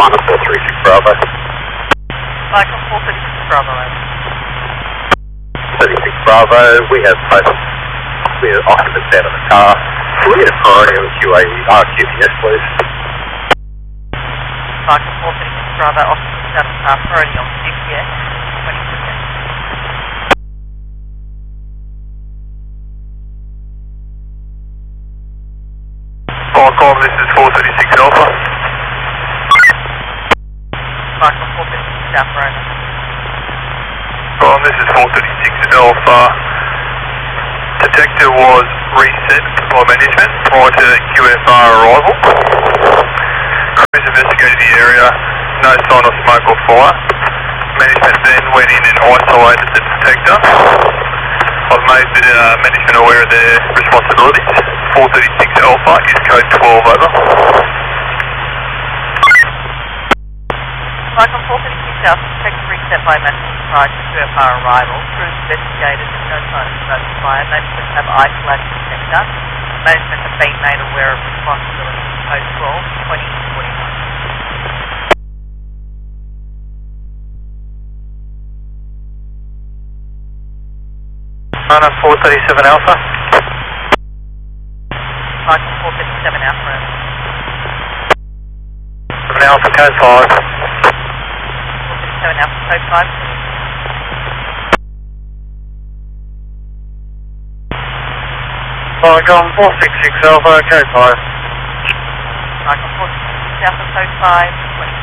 Lima 436 Bravo. Michael 436 Bravo. 36 Bravo, we have occupants out of the car. Can we get a priority on QPS, please? Michael 436 Bravo, occupants out of the car, priority on QPS, 20%. Michael, this is 436 Alpha. Michael 436 South Roma. This is 436 Alpha. Detector was reset by management prior to QFR arrival. Crews investigated the area, no sign of smoke or fire. Management then went in and isolated the detector. I've made the management aware of their responsibilities. 436 Alpha is code 12 over. Michael 436 Alpha, detector reset by management prior to QFR arrival. Crews investigated and no sign of smoke or fire. Management have isolated the detector. Management have been made aware of responsibilities. Code 12, 2049. 437 Alpha. Michael 437 Alpha. 7 Alpha, code 5. 437 Alpha, code 5. Michael 466 Alpha, code 5. Michael 466 Alpha, code 5,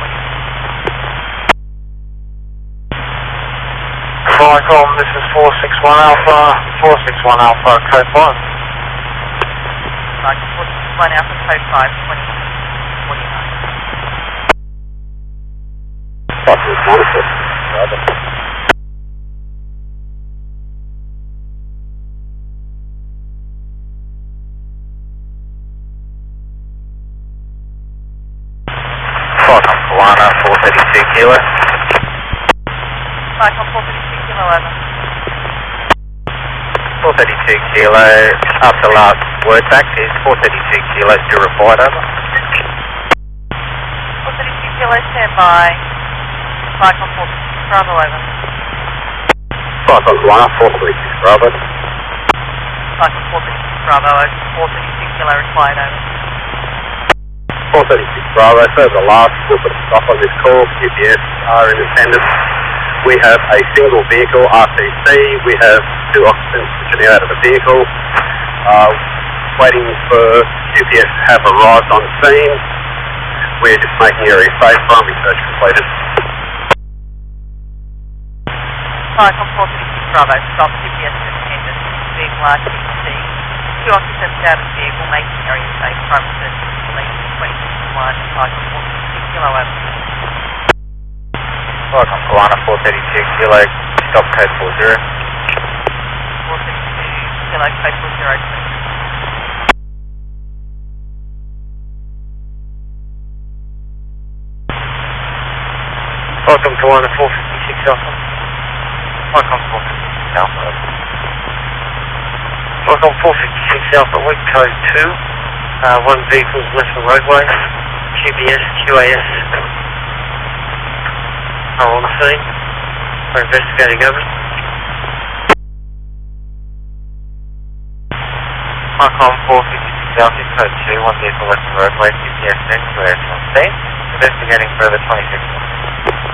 2020. Michael, this is 461 Alpha, 461 Alpha, code 5. Michael 461 Alpha, code 5, 2049. Wonderful. Bravo. Lima 432 Kilo. Michael 436 Kilo, over. 432 Kilo, after last word back is 432 Kilo, still replied over. 432 Kilo, stand by. Michael 436 Bravo, over. Lima 436 Bravo. Michael 436 Bravo, over. 432 Kilo, replied, over. 436 Bravo, further last, we'll put a stop on this call. QPS are in attendance. We have a single vehicle, RTC. We have 2 occupants which are now out of the vehicle. Waiting for QPS to have arrived on scene. We're just making area safe. Primary search completed. Michael 436 Bravo, stop QPS in attendance. Vehicle RTC. 2 occupants out of the vehicle, making area safe. Primary search complete. 2061, Michael 436 Kilo, over. Welcome, Lima 432 Kilo, stop code 40. 432 Kilo, code 40, please. Welcome to Lima 456 Alpha. Welcome 456 Alpha. Welcome 456 Alpha, weak code 2. 1 vehicle's left the roadway. QBS, QAS are on the scene. We're investigating over. Micron 456 Alpha, code 2, 1 vehicle left the roadway. QPS next, QAS on scene. Investigating further 26.